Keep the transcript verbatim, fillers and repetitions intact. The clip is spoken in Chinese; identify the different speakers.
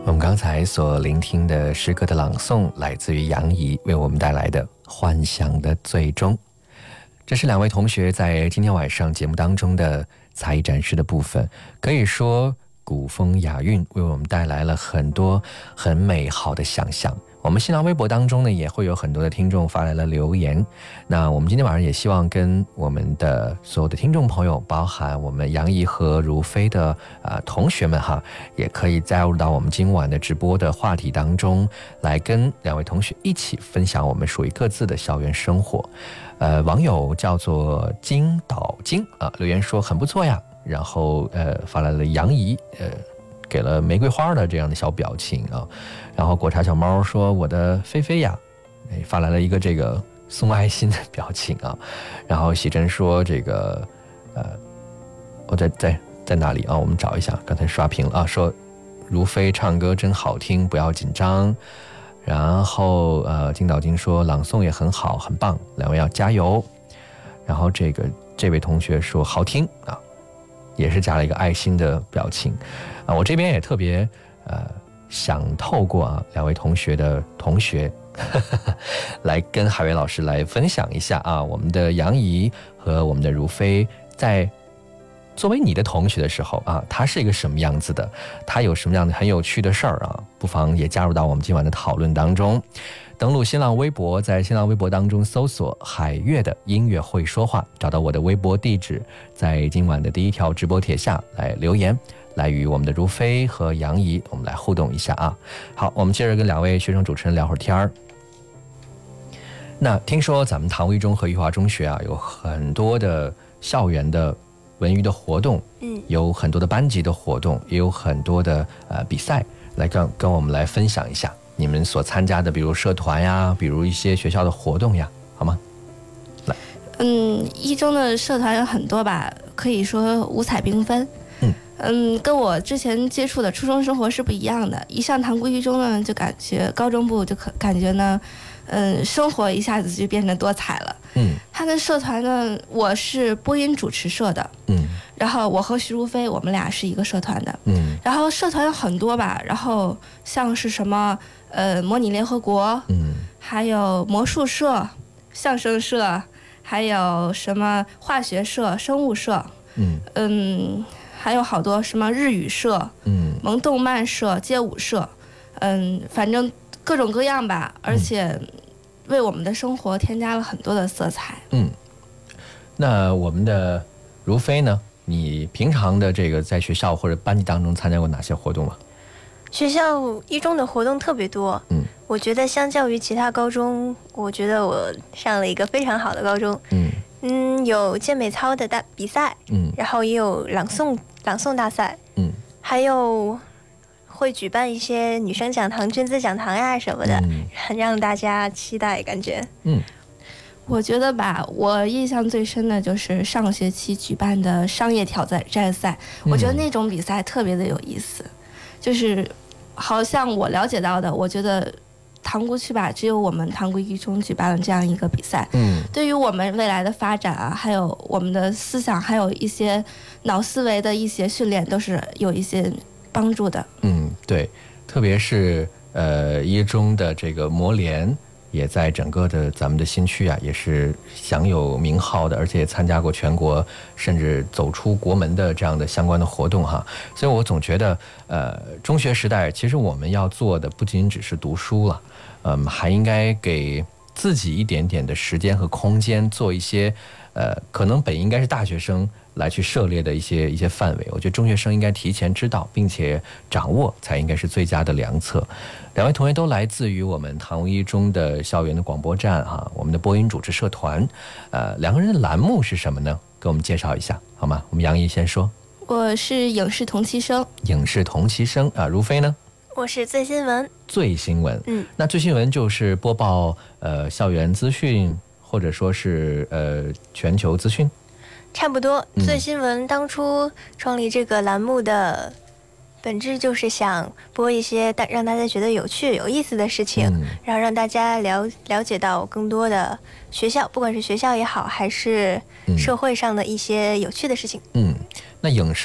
Speaker 1: 我们刚才所聆听的诗歌的朗诵来自于杨怡为我们带来的《幻想的最终》，这是两位同学在今天晚上节目当中的才艺展示的部分，可以说古风雅韵，为我们带来了很多很美好的想象。我们新浪微博当中呢，也会有很多的听众发来了留言。那我们今天晚上也希望跟我们的所有的听众朋友，包含我们杨怡和如飞的呃同学们哈，也可以加入到我们今晚的直播的话题当中，来跟两位同学一起分享我们属于各自的校园生活。呃，网友叫做金岛金啊，留言说很不错呀，然后呃发来了杨怡呃。给了玫瑰花的这样的小表情啊，然后果茶小猫说我的菲菲呀，发来了一个这个送爱心的表情啊，然后喜珍说这个呃，我在在在哪里啊？我们找一下，刚才刷屏了啊，说如飞唱歌真好听，不要紧张。然后呃，金岛金说朗诵也很好，很棒，两位要加油。然后这个这位同学说好听啊。也是加了一个爱心的表情啊，我这边也特别呃想透过啊两位同学的同学呵呵来跟海威老师来分享一下啊，我们的杨怡和我们的如飞在作为你的同学的时候啊，他是一个什么样子的，他有什么样的很有趣的事儿啊，不妨也加入到我们今晚的讨论当中。登录新浪微博，在新浪微博当中搜索海月的音乐会说话，找到我的微博地址，在今晚的第一条直播帖下来留言，来与我们的如飞和杨怡我们来互动一下啊。好，我们接着跟两位学生主持人聊会儿天儿。那听说咱们唐威中和裕华中学啊，有很多的校园的文娱的活动，嗯，有很多的班级的活动，也有很多的呃比赛，来跟跟我们来分享一下你们所参加的，比如社团呀，比如一些学校的活动呀，好吗？来，
Speaker 2: 嗯，一中的社团有很多吧，可以说五彩缤纷。嗯嗯，跟我之前接触的初中生活是不一样的。一上塘沽一中呢，就感觉高中部就可感觉呢，嗯，生活一下子就变得多彩了。嗯，他的社团呢，我是播音主持社的。嗯，然后我和徐如飞，我们俩是一个社团的。嗯，然后社团有很多吧，然后像是什么。呃，模拟联合国，嗯，还有魔术社、相声社，还有什么化学社、生物社，嗯嗯，还有好多什么日语社，嗯，萌动漫社、街舞社，嗯，反正各种各样吧，而且为我们的生活添加了很多的色彩。
Speaker 1: 嗯，那我们的如飞呢？你平常的这个在学校或者班级当中参加过哪些活动吗？
Speaker 3: 学校一中的活动特别多，嗯，我觉得相较于其他高中，我觉得我上了一个非常好的高中，嗯嗯，有健美操的大比赛，嗯，然后也有朗诵朗诵大赛，嗯，还有会举办一些女生讲堂、君子讲堂呀什么的，嗯，很让大家期待感觉，
Speaker 2: 嗯。我觉得吧，我印象最深的就是上学期举办的商业挑战赛，我觉得那种比赛特别的有意思。就是好像我了解到的，我觉得塘沽区吧，只有我们塘沽一中举办了这样一个比赛。嗯，对于我们未来的发展啊，还有我们的思想，还有一些脑思维的一些训练，都是有一些帮助的。
Speaker 1: 嗯，对，特别是呃一中的这个模联。也在整个的咱们的新区啊，也是享有名号的，而且也参加过全国甚至走出国门的这样的相关的活动哈。所以我总觉得，呃，中学时代其实我们要做的不仅只是读书了，嗯，还应该给自己一点点的时间和空间，做一些呃，可能本应该是大学生来去涉猎的一些一些范围。我觉得中学生应该提前知道并且掌握，才应该是最佳的良策。两位同学都来自于我们塘沽一中的校园的广播站哈、啊，我们的播音主持社团，呃，两个人的栏目是什么呢？给我们介绍一下好吗？我们杨怡先说。
Speaker 2: 我是影视同期生。
Speaker 1: 影视同期生啊，如飞呢？
Speaker 3: 我是最新闻。
Speaker 1: 最新闻，嗯，那最新闻就是播报呃校园资讯，或者说是呃全球资讯。
Speaker 3: 差不多，最新闻当初创立这个栏目的本质就是想播一些让大家觉得有趣有意思的事情，嗯、然后让大家了了解到更多的学校，不管是学校也好，还是社会上的一些有趣的事情。
Speaker 1: 嗯，那影视